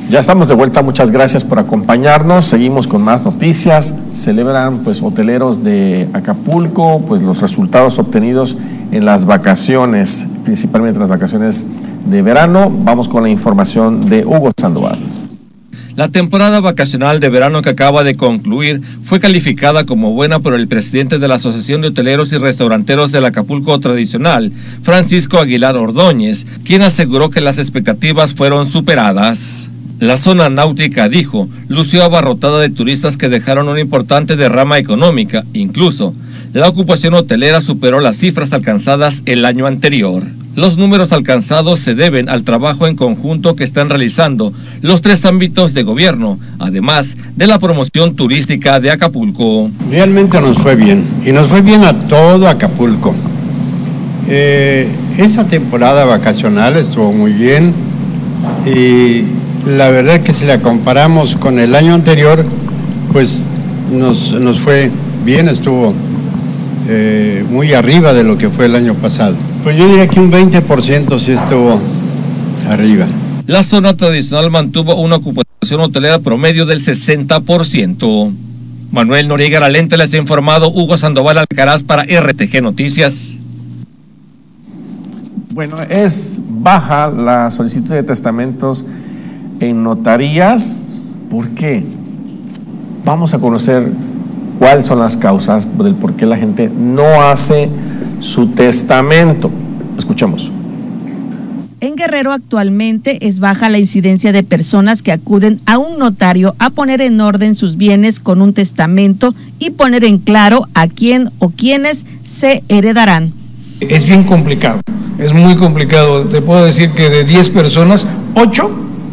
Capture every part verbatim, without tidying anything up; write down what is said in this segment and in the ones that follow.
Ya estamos de vuelta, muchas gracias por acompañarnos. Seguimos con más noticias. Celebran pues hoteleros de Acapulco pues los resultados obtenidos en las vacaciones, principalmente las vacaciones de verano. Vamos con la información de Hugo Sandoval. La temporada vacacional de verano que acaba de concluir fue calificada como buena por el presidente de la Asociación de Hoteleros y Restauranteros del Acapulco Tradicional, Francisco Aguilar Ordóñez, quien aseguró que las expectativas fueron superadas. La zona náutica, dijo, lució abarrotada de turistas que dejaron una importante derrama económica. Incluso, la ocupación hotelera superó las cifras alcanzadas el año anterior. Los números alcanzados se deben al trabajo en conjunto que están realizando los tres ámbitos de gobierno, además de la promoción turística de Acapulco. Realmente nos fue bien, y nos fue bien a todo Acapulco. Eh, esa temporada vacacional estuvo muy bien, y la verdad que si la comparamos con el año anterior, pues nos, nos fue bien, estuvo eh, muy arriba de lo que fue el año pasado. Pues yo diría que un veinte por ciento sí estuvo arriba. La zona tradicional mantuvo una ocupación hotelera promedio del sesenta por ciento. Manuel Noriega Galente les ha informado. Hugo Sandoval Alcaraz para R T G Noticias. Bueno, es baja la solicitud de testamentos en notarías. ¿Por qué? Vamos a conocer cuáles son las causas del por qué la gente no hace su testamento. Escuchemos. En Guerrero actualmente es baja la incidencia de personas que acuden a un notario a poner en orden sus bienes con un testamento y poner en claro a quién o quiénes se heredarán. Es bien complicado, es muy complicado. Te puedo decir que de diez personas, ocho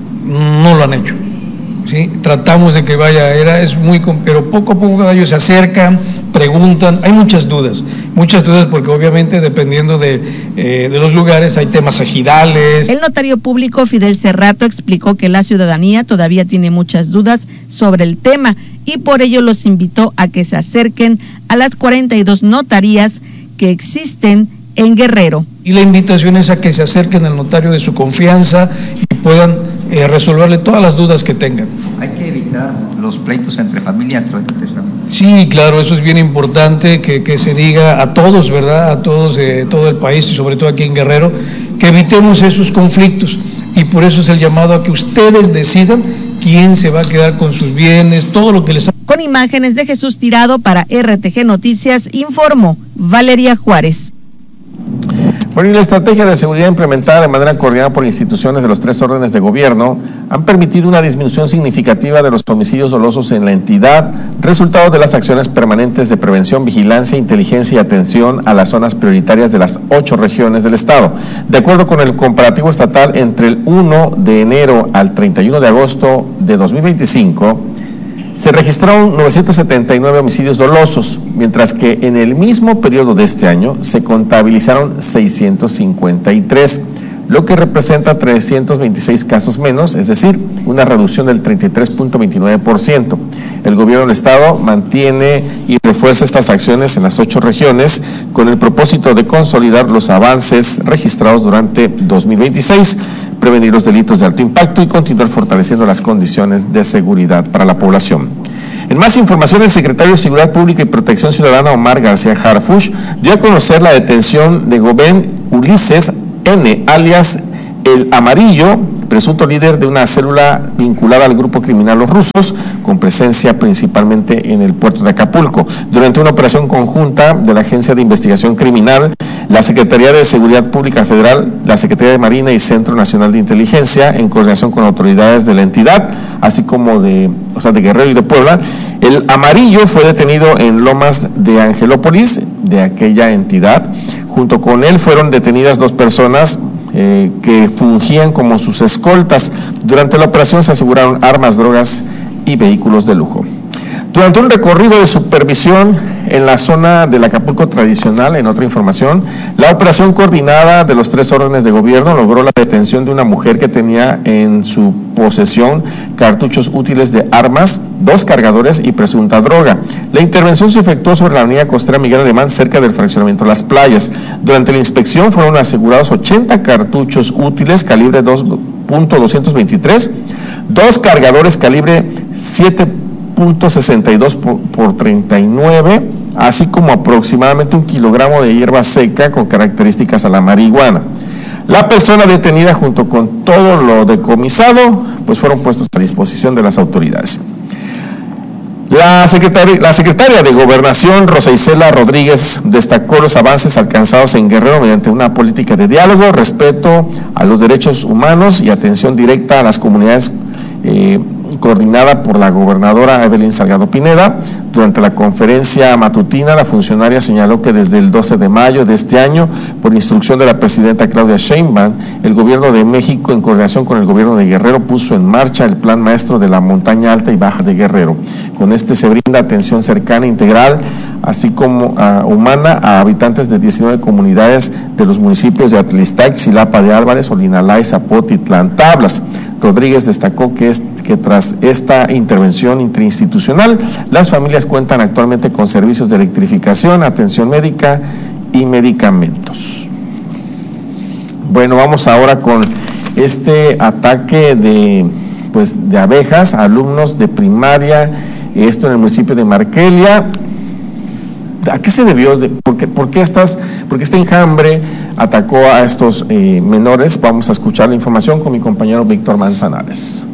no lo han hecho. ¿Sí? Tratamos de que vaya, era, es muy, pero poco a poco ellos se acercan, preguntan, hay muchas dudas, muchas dudas porque obviamente dependiendo de, eh, de los lugares hay temas ejidales. El notario público Fidel Cerrato explicó que la ciudadanía todavía tiene muchas dudas sobre el tema y por ello los invitó a que se acerquen a las cuarenta y dos notarías que existen en Guerrero. Y la invitación es a que se acerquen al notario de su confianza y puedan eh, resolverle todas las dudas que tengan. Hay que evitar los pleitos entre familia a través del testamento. Sí, claro, eso es bien importante que, que se diga a todos, ¿verdad? A todos de eh, todo el país y sobre todo aquí en Guerrero, que evitemos esos conflictos y por eso es el llamado a que ustedes decidan quién se va a quedar con sus bienes, todo lo que les... Con imágenes de Jesús Tirado para R T G Noticias, informó Valeria Juárez. Bueno, y la estrategia de seguridad implementada de manera coordinada por instituciones de los tres órdenes de gobierno han permitido una disminución significativa de los homicidios dolosos en la entidad, resultado de las acciones permanentes de prevención, vigilancia, inteligencia y atención a las zonas prioritarias de las ocho regiones del estado. De acuerdo con el comparativo estatal, entre el primero de enero al treinta y uno de agosto de dos mil veinticinco, se registraron novecientos setenta y nueve homicidios dolosos, mientras que en el mismo periodo de este año se contabilizaron seiscientos cincuenta y tres, lo que representa trescientos veintiséis casos menos, es decir, una reducción del treinta y tres punto veintinueve por ciento. El gobierno del estado mantiene y refuerza estas acciones en las ocho regiones con el propósito de consolidar los avances registrados durante dos mil veintiséis, prevenir los delitos de alto impacto y continuar fortaleciendo las condiciones de seguridad para la población. En más información, el secretario de Seguridad Pública y Protección Ciudadana, Omar García Harfuch, dio a conocer la detención de Goben Ulises N., alias El Amarillo, presunto líder de una célula vinculada al grupo criminal Los Rusos, con presencia principalmente en el puerto de Acapulco. Durante una operación conjunta de la Agencia de Investigación Criminal, la Secretaría de Seguridad Pública Federal, la Secretaría de Marina y Centro Nacional de Inteligencia, en coordinación con autoridades de la entidad, así como de, o sea, de Guerrero y de Puebla, El Amarillo fue detenido en Lomas de Angelópolis, de aquella entidad. Junto con él fueron detenidas dos personas eh, que fungían como sus escoltas. Durante la operación se aseguraron armas, drogas y vehículos de lujo. Durante un recorrido de supervisión en la zona del Acapulco tradicional, en otra información, la operación coordinada de los tres órdenes de gobierno logró la detención de una mujer que tenía en su posesión cartuchos útiles de armas, dos cargadores y presunta droga. La intervención se efectuó sobre la avenida costera Miguel Alemán, cerca del fraccionamiento Las Playas. Durante la inspección fueron asegurados ochenta cartuchos útiles calibre dos punto doscientos veintitrés, dos cargadores calibre siete punto sesenta y dos por treinta y nueve, así como aproximadamente un kilogramo de hierba seca con características a la marihuana. La persona detenida junto con todo lo decomisado pues fueron puestos a disposición de las autoridades. La secretaria, la secretaria de Gobernación, Rosa Isela Rodríguez, destacó los avances alcanzados en Guerrero mediante una política de diálogo, respeto a los derechos humanos y atención directa a las comunidades, eh, coordinada por la gobernadora Evelyn Salgado Pineda. Durante la conferencia matutina, la funcionaria señaló que desde el doce de mayo de este año, por instrucción de la presidenta Claudia Sheinbaum, el gobierno de México, en coordinación con el gobierno de Guerrero, puso en marcha el plan maestro de la montaña alta y baja de Guerrero. Con este se brinda atención cercana e integral, así como uh, humana, a habitantes de diecinueve comunidades de los municipios de Atlistac, Xilapa de Álvarez, Olinalay, Zapotitlán, Tablas. Rodríguez destacó que, es, que tras esta intervención interinstitucional, las familias cuentan actualmente con servicios de electrificación, atención médica y medicamentos. Bueno, vamos ahora con este ataque de, pues, de abejas a alumnos de primaria, esto en el municipio de Markelia. ¿A qué se debió? De, por, qué, por, qué estas, ¿Por qué este enjambre atacó a estos eh, menores? Vamos a escuchar la información con mi compañero Víctor Manzanares.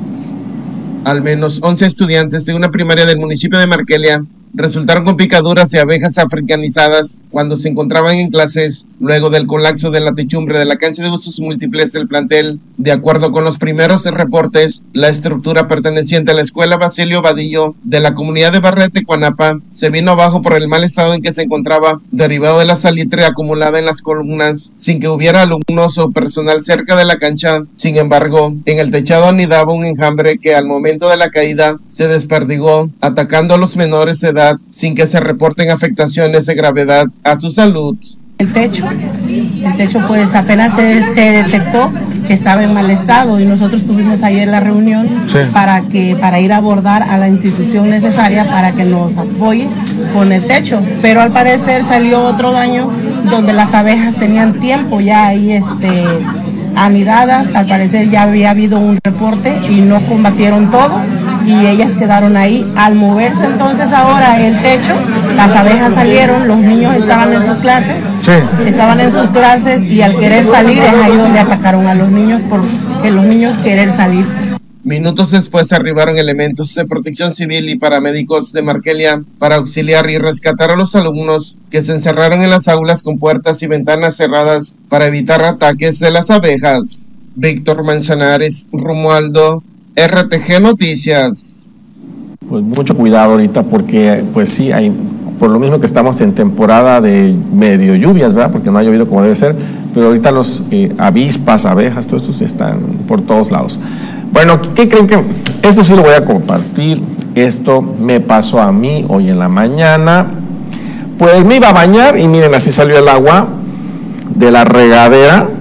Al menos once estudiantes de una primaria del municipio de Markelia resultaron con picaduras de abejas africanizadas cuando se encontraban en clases luego del colapso de la techumbre de la cancha de usos múltiples del plantel. De acuerdo con los primeros reportes, la estructura perteneciente a la escuela Basilio Vadillo de la comunidad de Barrete, Cuanapa, se vino abajo por el mal estado en que se encontraba, derivado de la salitre acumulada en las columnas, sin que hubiera alumnos o personal cerca de la cancha. Sin embargo, en el techado anidaba un enjambre que al momento de la caída se desperdigó, atacando a los menores de edad sin que se reporten afectaciones de gravedad a su salud. El techo, el techo pues apenas se, se detectó que estaba en mal estado y nosotros tuvimos ayer la reunión sí. para que para ir a abordar a la institución necesaria para que nos apoye con el techo, pero al parecer salió otro daño donde las abejas tenían tiempo ya ahí este anidadas. Al parecer ya había habido un reporte y no combatieron todo y ellas quedaron ahí. Al moverse entonces ahora el techo, las abejas salieron, los niños estaban en sus clases, sí. estaban en sus clases y al querer salir es ahí donde atacaron a los niños, porque los niños querer salir. Minutos después arribaron elementos de protección civil y paramédicos de Markelia para auxiliar y rescatar a los alumnos que se encerraron en las aulas con puertas y ventanas cerradas para evitar ataques de las abejas. Víctor Manzanares, Romualdo, R T G Noticias. Pues mucho cuidado ahorita porque pues sí, hay, por lo mismo que estamos en temporada de medio lluvias, ¿verdad? Porque no ha llovido como debe ser, pero ahorita los eh, avispas, abejas, todo esto están por todos lados. Bueno, ¿qué creen que? Esto sí lo voy a compartir. Esto me pasó a mí hoy en la mañana. Pues me iba a bañar y miren, así salió el agua de la regadera.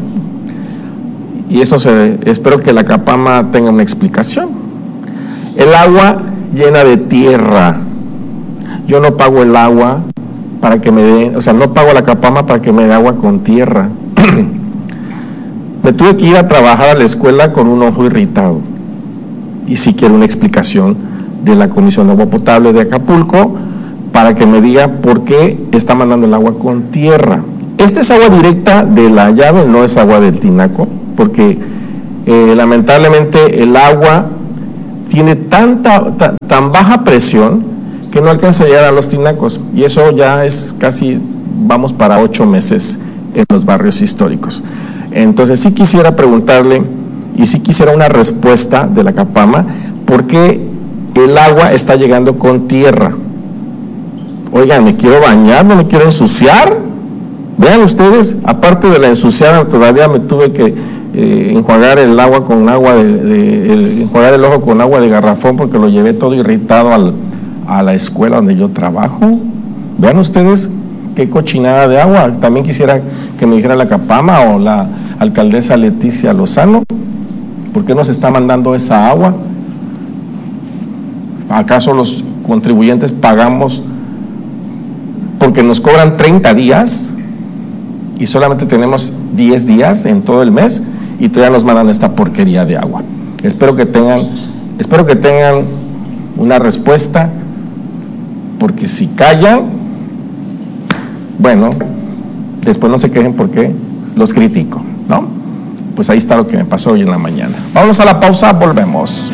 Y eso se, espero que la Capama tenga una explicación. El agua llena de tierra. Yo no pago el agua para que me den, o sea, no pago la Capama para que me dé agua con tierra. Me tuve que ir a trabajar a la escuela con un ojo irritado. Y sí quiero una explicación de la Comisión de Agua Potable de Acapulco para que me diga por qué está mandando el agua con tierra. Esta es agua directa de la llave, no es agua del tinaco, porque eh, lamentablemente el agua tiene tanta, ta, tan baja presión que no alcanza a llegar a los tinacos. Y eso ya es casi, vamos para ocho meses en los barrios históricos. Entonces sí quisiera preguntarle y sí quisiera una respuesta de la Capama, ¿por qué el agua está llegando con tierra? Oigan, me quiero bañar, no me quiero ensuciar. Vean ustedes, aparte de la ensuciada, todavía me tuve que eh, enjuagar el agua con agua de, de el, enjuagar el ojo con agua de garrafón porque lo llevé todo irritado al, a la escuela donde yo trabajo. Vean ustedes qué cochinada de agua. También quisiera que me dijera la Capama o la alcaldesa Leticia Lozano, ¿por qué nos está mandando esa agua? ¿Acaso los contribuyentes pagamos porque nos cobran treinta días y solamente tenemos diez días en todo el mes y todavía nos mandan esta porquería de agua? Espero que tengan Espero que tengan una respuesta, porque si callan, bueno, después no se quejen porque los critico, ¿no? Pues ahí está lo que me pasó hoy en la mañana. Vamos a la pausa, volvemos.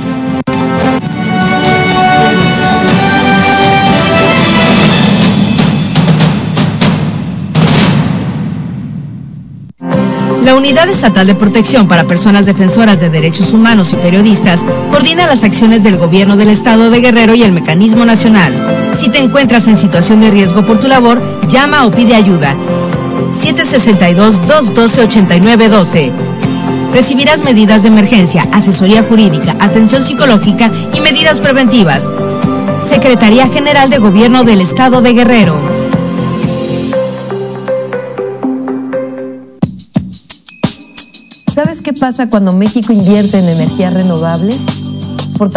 La Unidad Estatal de Protección para Personas Defensoras de Derechos Humanos y Periodistas coordina las acciones del Gobierno del Estado de Guerrero y el Mecanismo Nacional. Si te encuentras en situación de riesgo por tu labor, llama o pide ayuda. siete seis dos, dos uno dos, ocho nueve uno dos. Recibirás medidas de emergencia, asesoría jurídica, atención psicológica y medidas preventivas. Secretaría General de Gobierno del Estado de Guerrero. ¿Sabes qué pasa cuando México invierte en energías renovables?